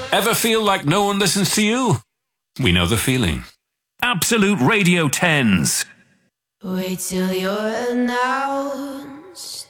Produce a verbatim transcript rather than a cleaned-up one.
Ever feel like no one listens to you? We know the feeling. Absolute Radio tens. Wait till you're announced